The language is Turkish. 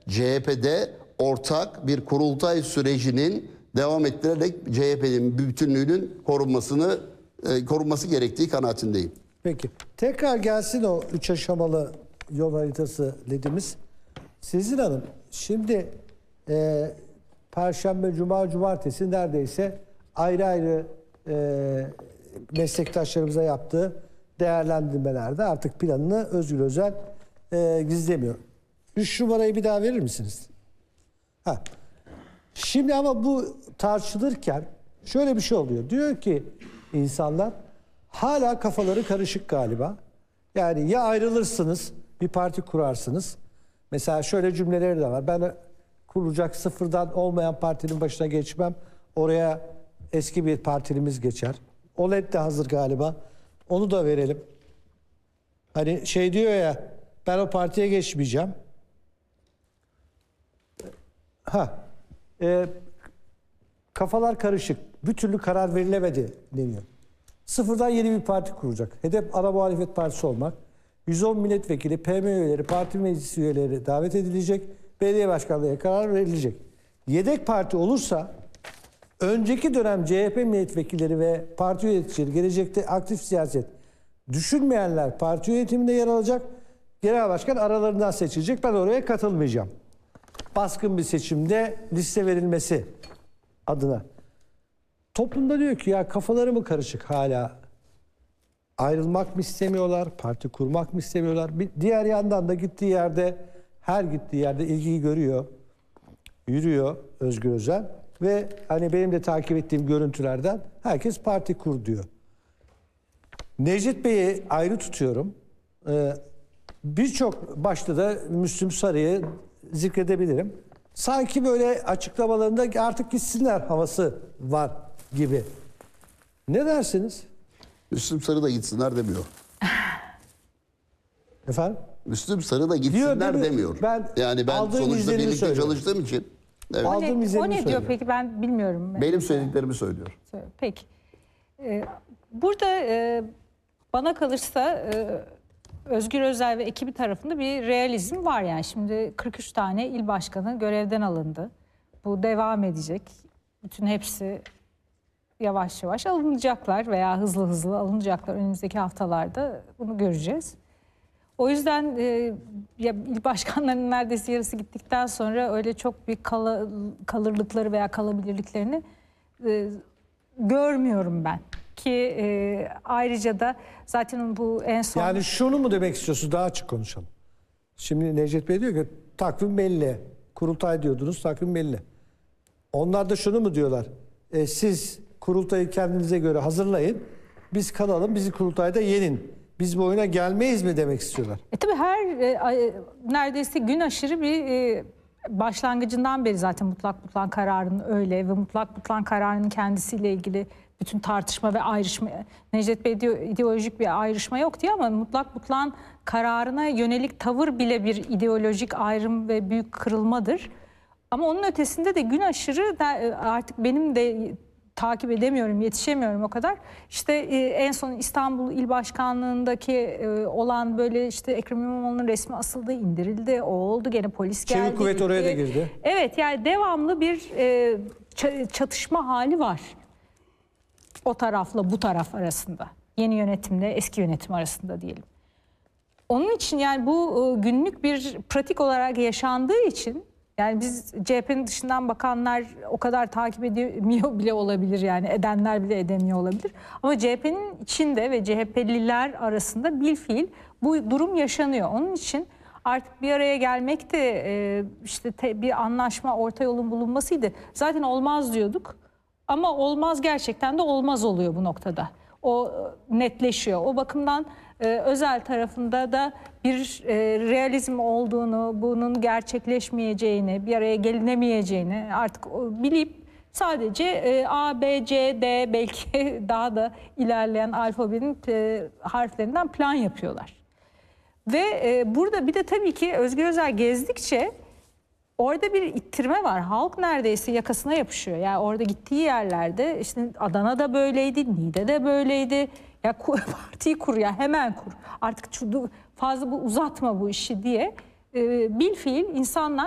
CHP'de ortak bir kurultay sürecinin devam ettirerek CHP'nin bütünlüğünün korunması gerektiği kanaatindeyim. Peki. Tekrar gelsin o 3 aşamalı yol haritası dediğimiz. Sezin Hanım, şimdi Perşembe, Cuma, Cumartesi neredeyse ayrı ayrı meslektaşlarımıza yaptığı değerlendirmelerde artık planını Özgür Özel gizlemiyor. 3 numarayı bir daha verir misiniz? Ha. Şimdi ama bu tartışılırken şöyle bir şey oluyor. Diyor ki insanlar hala kafaları karışık galiba. Yani ya ayrılırsınız, bir parti kurarsınız. Mesela şöyle cümleleri de var. Ben kurulacak sıfırdan olmayan partinin başına geçmem. Oraya eski bir partilimiz geçer. OLED de hazır galiba. Onu da verelim. Hani şey diyor ya, ben o partiye geçmeyeceğim. Kafalar karışık. Bir türlü karar verilemedi deniyor. Sıfırdan yeni bir parti kuracak. Hedef ana muhalefet partisi olmak. 110 milletvekili, PM üyeleri, parti meclisi üyeleri davet edilecek. Belediye başkanlığına karar verilecek. Yedek parti olursa önceki dönem CHP milletvekilleri ve parti yöneticileri gelecekte aktif siyaset düşünmeyenler parti yönetiminde yer alacak. Genel başkan aralarından seçilecek. Ben oraya katılmayacağım. Baskın bir seçimde liste verilmesi adına. Toplumda diyor ki ya kafaları mı karışık hala? Ayrılmak mı istemiyorlar? Parti kurmak mı istemiyorlar? Bir diğer yandan da gittiği yerde, her gittiği yerde ilgiyi görüyor. Yürüyor Özgür Özel. Ve hani benim de takip ettiğim görüntülerden herkes parti kur diyor. Necdet Bey'i ayrı tutuyorum. Birçok başta da Müslüm Sarı'yı zikredebilirim. Sanki böyle açıklamalarında artık gitsinler havası var gibi. Ne dersiniz? Müslüm Sarı da gitsinler demiyor. Efendim? Müslüm Sarı da gitsinler demiyor. Yani ben sonuçta birlikte çalıştığım için. Evet. O ne diyor peki, ben bilmiyorum. Benim söylediklerimi söylüyor. Peki. Burada bana kalırsa Özgür Özel ve ekibi tarafında bir realizm var yani. Şimdi 43 tane il başkanı görevden alındı. Bu devam edecek. Bütün hepsi yavaş yavaş alınacaklar veya hızlı hızlı alınacaklar. Önümüzdeki haftalarda bunu göreceğiz. O yüzden ya il başkanlarının neredeyse yarısı gittikten sonra öyle çok bir kalırlıkları veya kalabilirliklerini görmüyorum ben. Ki ayrıca da zaten bu en son... Yani şunu mu demek istiyorsunuz? Daha açık konuşalım. Şimdi Necdet Bey diyor ki takvim belli. Kurultay diyordunuz, takvim belli. Onlar da şunu mu diyorlar? Siz kurultayı kendinize göre hazırlayın. Biz kalalım, bizi kurultayda yenin. Biz bu oyuna gelmeyiz mi demek istiyorlar? Tabii neredeyse gün aşırı bir başlangıcından beri zaten mutlak kararın öyle ve mutlak kararın kendisiyle ilgili bütün tartışma ve ayrışma. Necdet Bey diyor ideolojik bir ayrışma yok diyor ama mutlak kararına yönelik tavır bile bir ideolojik ayrım ve büyük kırılmadır. Ama onun ötesinde de gün aşırı artık benim de takip edemiyorum, yetişemiyorum o kadar. İşte en son İstanbul İl Başkanlığı'ndaki olan böyle işte Ekrem İmamoğlu'nun resmi asıldı, indirildi. O oldu, gene polis geldi. Çevik kuvvet oraya da girdi. Evet, yani devamlı bir çatışma hali var. O tarafla bu taraf arasında. Yeni yönetimle eski yönetim arasında diyelim. Onun için yani bu günlük bir pratik olarak yaşandığı için yani biz CHP'nin dışından bakanlar o kadar takip edemiyor bile olabilir, yani edenler bile edemiyor olabilir. Ama CHP'nin içinde ve CHP'liler arasında bilfiil bu durum yaşanıyor. Onun için artık bir araya gelmek de işte bir anlaşma, orta yolun bulunmasıydı. Zaten olmaz diyorduk ama olmaz, gerçekten de olmaz oluyor bu noktada. O netleşiyor. O bakımdan Özel tarafında da bir realizm olduğunu, bunun gerçekleşmeyeceğini, bir araya gelinemeyeceğini artık bilip sadece A, B, C, D belki daha da ilerleyen alfabenin harflerinden plan yapıyorlar. Ve burada bir de tabii ki Özgür Özel gezdikçe orada bir ittirme var. Halk neredeyse yakasına yapışıyor. Yani orada gittiği yerlerde işte Adana'da böyleydi, Niğde'de böyleydi. Ya partiyi kur, ya hemen kur. Artık fazla uzatma bu işi diye bilfiil insanlar